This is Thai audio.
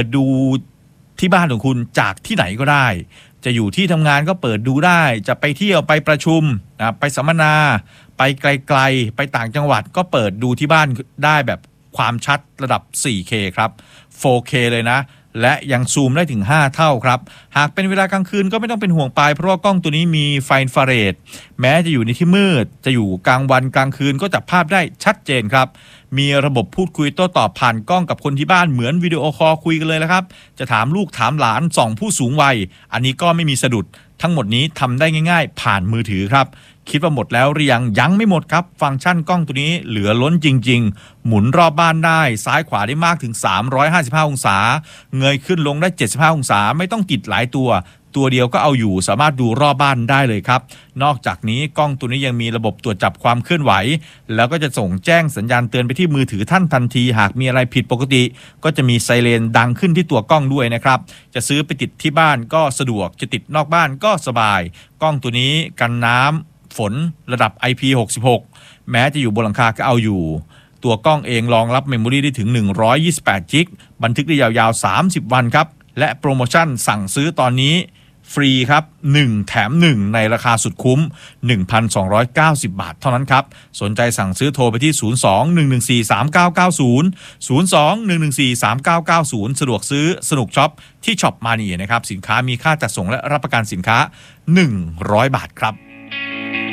ดูที่บ้านของคุณจากที่ไหนก็ได้จะอยู่ที่ทำงานก็เปิดดูได้จะไปเที่ยวไปประชุมนะไปสัมมนาไปไกลๆไปต่างจังหวัดก็เปิดดูที่บ้านได้แบบความชัดระดับ 4K ครับ 4K เลยนะและยังซูมได้ถึง5เท่าครับหากเป็นเวลากลางคืนก็ไม่ต้องเป็นห่วงไปเพราะว่ากล้องตัวนี้มีไฟอินฟราเรดแม้จะอยู่ในที่มืดจะอยู่กลางวันกลางคืนก็จับภาพได้ชัดเจนครับมีระบบพูดคุยโต้ตอบผ่านกล้องกับคนที่บ้านเหมือนวิดีโอคอลคุยกันเลยละครับจะถามลูกถามหลานส่องผู้สูงวัยอันนี้ก็ไม่มีสะดุดทั้งหมดนี้ทำได้ง่ายๆผ่านมือถือครับคิดว่าหมดแล้วหรือยังไม่หมดครับฟังก์ชันกล้องตัวนี้เหลือล้นจริงๆหมุนรอบบ้านได้ซ้ายขวาได้มากถึง355องศาเงยขึ้นลงได้75องศาไม่ต้องติดหลายตัวเดียวก็เอาอยู่สามารถดูรอบบ้านได้เลยครับนอกจากนี้กล้องตัวนี้ยังมีระบบตรวจจับความเคลื่อนไหวแล้วก็จะส่งแจ้งสัญญาณเตือนไปที่มือถือท่านทันทีหากมีอะไรผิดปกติก็จะมีไซเรนดังขึ้นที่ตัวกล้องด้วยนะครับจะซื้อไปติดที่บ้านก็สะดวกจะติดนอกบ้านก็สบายกล้องตัวนี้กันน้ำฝนระดับ IP66 แม้จะอยู่บนหลังคาก็เอาอยู่ตัวกล้องเองรองรับเมมโมรีได้ถึง128 จิกบันทึกได้ยาวๆ30วันครับและโปรโมชั่นสั่งซื้อตอนนี้ฟรีครับ1แถม1ในราคาสุดคุ้ม 1,290 บาทเท่านั้นครับสนใจสั่งซื้อโทรไปที่02-114-3990 02-114-3990สะดวกซื้อสนุกช็อปที่ช็อปมานีนะครับสินค้ามีค่าจัดส่งและรับประกันสินค้า100 บาทครับ